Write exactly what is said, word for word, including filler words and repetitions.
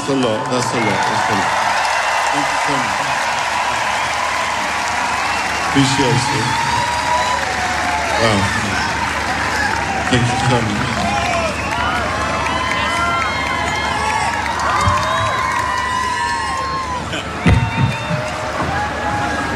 That's a lot. That's a lot. That's a lot. Thank you so much. Appreciate it. Wow. Thank you so much.